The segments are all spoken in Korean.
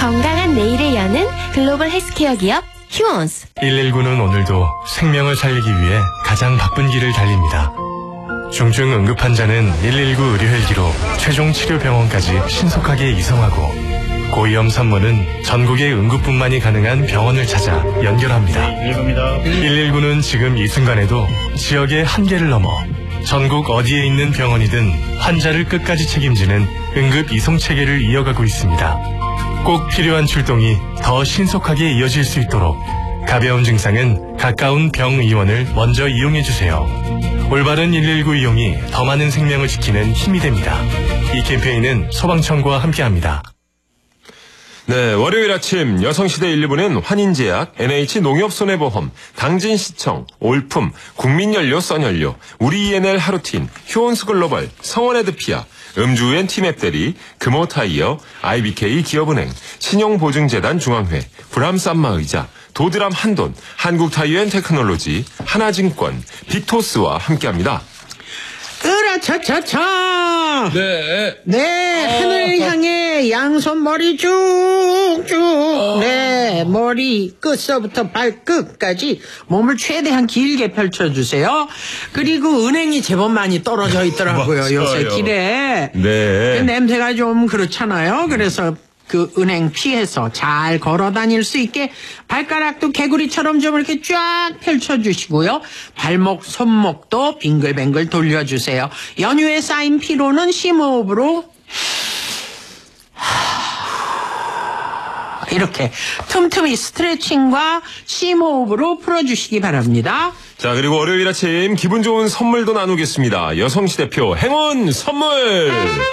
건강한 내일을 여는 글로벌 헬스케어 기업 휴원스. 119는 오늘도 생명을 살리기 위해 가장 바쁜 길을 달립니다. 중증 응급 환자는 119 의료 헬기로 최종 치료 병원까지 신속하게 이송하고, 고위험 산모는 전국의 응급분만이 가능한 병원을 찾아 연결합니다. 119는 지금 이 순간에도 지역의 한계를 넘어 전국 어디에 있는 병원이든 환자를 끝까지 책임지는 응급 이송 체계를 이어가고 있습니다. 꼭 필요한 출동이 더 신속하게 이어질 수 있도록 가벼운 증상은 가까운 병의원을 먼저 이용해주세요. 올바른 119 이용이 더 많은 생명을 지키는 힘이 됩니다. 이 캠페인은 소방청과 함께합니다. 네, 월요일 아침 여성시대 1부는 환인제약, NH농협손해보험, 당진시청, 올품, 국민연료 써연료, 우리 ENL 하루틴, 휴원스글로벌, 성원에드피아, 음주엔 티맵대리, 금호타이어, IBK 기업은행, 신용보증재단 중앙회, 브람스 안마의자, 도드람 한돈, 한국타이어앤테크놀로지, 하나증권, 빅토스와 함께합니다. 으라차차차. 네. 하늘 향해 양손 머리 쭉쭉. 네, 머리 끝서부터 발끝까지 몸을 최대한 길게 펼쳐주세요. 그리고 은행이 제법 많이 떨어져 있더라고요. 요새 길에. 네. 냄새가 좀 그렇잖아요. 그래서 그 은행 피해서 잘 걸어 다닐 수 있게 발가락도 개구리처럼 좀 이렇게 쫙 펼쳐주시고요. 발목, 손목도 빙글빙글 돌려주세요. 연휴에 쌓인 피로는 심호흡으로 이렇게 틈틈이 스트레칭과 심호흡으로 풀어주시기 바랍니다. 자, 그리고 월요일 아침 기분 좋은 선물도 나누겠습니다. 여성시대표 행운 선물!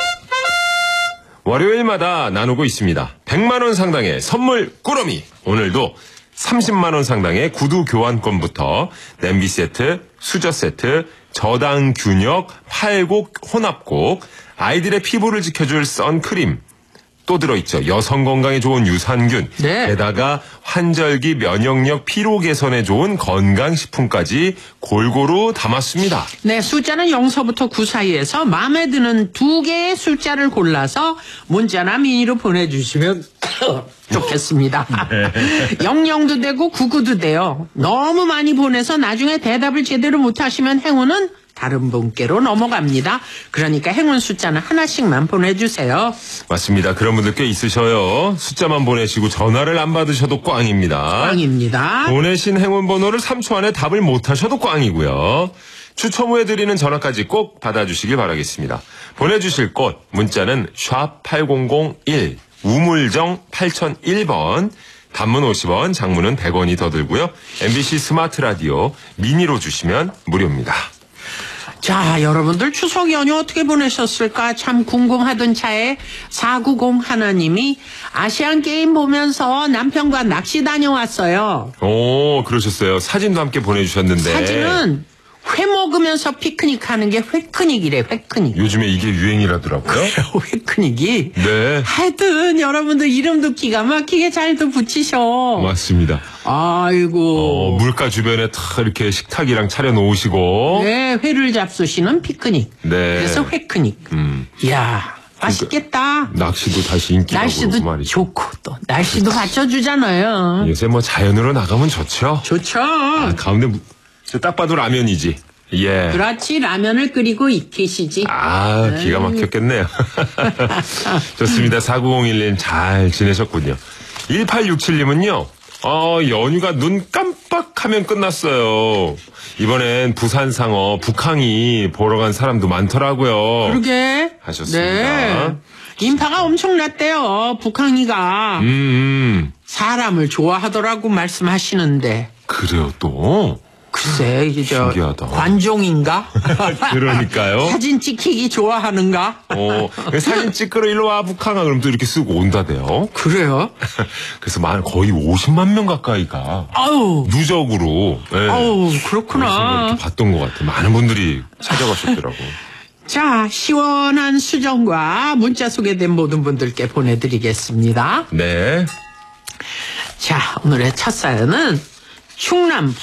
월요일마다 나누고 있습니다. 100만원 상당의 선물 꾸러미. 오늘도 30만원 상당의 구두 교환권부터 냄비 세트, 수저 세트, 저당 균역, 팔곡 혼합곡, 아이들의 피부를 지켜줄 선크림, 또 들어있죠. 여성 건강에 좋은 유산균, 네. 게다가 환절기 면역력 피로 개선에 좋은 건강식품까지 골고루 담았습니다. 네, 숫자는 0서부터 9 사이에서 마음에 드는 2개의 숫자를 골라서 문자나 미니로 보내주시면 좋겠습니다. 00도 되고 99도 돼요. 너무 많이 보내서 나중에 대답을 제대로 못하시면 행운은 다른 분께로 넘어갑니다. 그러니까 행운 숫자는 하나씩만 보내주세요. 맞습니다. 그런 분들 꽤 있으셔요. 숫자만 보내시고 전화를 안 받으셔도 꽝입니다. 꽝입니다. 보내신 행운 번호를 3초 안에 답을 못하셔도 꽝이고요. 추첨 후에 드리는 전화까지 꼭 받아주시길 바라겠습니다. 보내주실 곳 문자는 샵 8001 우물정 8001번, 단문 50원, 장문은 100원이 더 들고요. MBC 스마트 라디오 미니로 주시면 무료입니다. 자, 여러분들 추석 연휴 어떻게 보내셨을까 참 궁금하던 차에 490 하나님이 아시안 게임 보면서 남편과 낚시 다녀왔어요. 오, 그러셨어요. 사진도 함께 보내주셨는데. 사진은 회 먹으면서 피크닉 하는 게 회크닉이래, 회크닉. 요즘에 이게 유행이라더라고요. 회크닉이. 네. 하여튼 여러분들 이름도 기가 막히게 잘도 붙이셔. 맞습니다. 아이고. 물가 주변에 다 이렇게 식탁이랑 차려놓으시고. 네, 회를 잡수시는 피크닉. 네. 그래서 회크닉. 이야, 맛있겠다. 낚시도 다시 인기가 날씨도 오르고 말이죠. 좋고 또 날씨도 받쳐주잖아요. 요새 뭐 자연으로 나가면 좋죠. 좋죠. 가운데 딱 봐도 라면이지. 예. 그렇지, 라면을 끓이고 익히시지. 기가 막혔겠네요. 좋습니다. 4901님 잘 지내셨군요. 1867님은요. 연휴가 눈 깜빡하면 끝났어요. 이번엔 부산상어 북항이 보러 간 사람도 많더라고요. 그러게. 하셨습니다. 네. 인파가 엄청났대요. 북항이가. 사람을 좋아하더라고 말씀하시는데. 그래요 또? 글쎄, 이게 신기하다. 관종인가? 그러니까요. 사진 찍히기 좋아하는가? 사진 찍으러 일로 와 북한아 그럼 또 이렇게 쓰고 온다대요. 그래요? 그래서 거의 50만 명 가까이가 아우. 누적으로. 네. 아우, 그렇구나. 이렇게 봤던 것 같아요. 많은 분들이 찾아가셨더라고. 자, 시원한 수정과 문자 소개된 모든 분들께 보내드리겠습니다. 네. 자, 오늘의 첫 사연은 충남